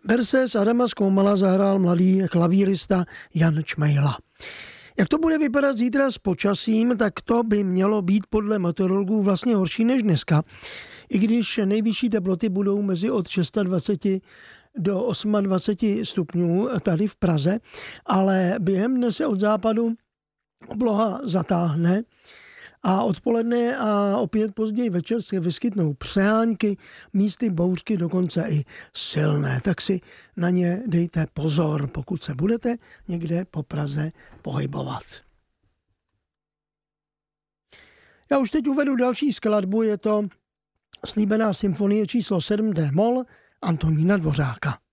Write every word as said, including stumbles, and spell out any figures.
Verse z Adama Skoumala zahrál mladý klavírista Jan Čmejla. Jak to bude vypadat zítra s počasím, tak to by mělo být podle meteorologů vlastně horší než dneska. I když nejvyšší teploty budou mezi od dvacet šest do dvacet osm stupňů tady v Praze, ale během dne se od západu obloha zatáhne a odpoledne a opět později večer se vyskytnou přehánky, místy bouřky dokonce i silné. Tak si na ně dejte pozor, pokud se budete někde po Praze pohybovat. Já už teď uvedu další skladbu, je to slíbená symfonie číslo sedm D moll Antonína Dvořáka.